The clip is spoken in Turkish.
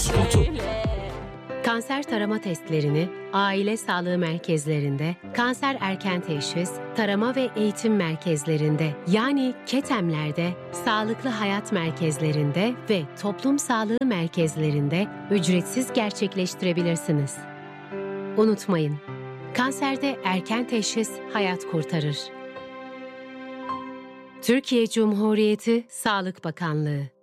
spotu. Kanser tarama testlerini aile sağlığı merkezlerinde, kanser erken teşhis, tarama ve eğitim merkezlerinde yani KETEM'lerde, sağlıklı hayat merkezlerinde ve toplum sağlığı merkezlerinde ücretsiz gerçekleştirebilirsiniz. Unutmayın, kanserde erken teşhis hayat kurtarır. Türkiye Cumhuriyeti Sağlık Bakanlığı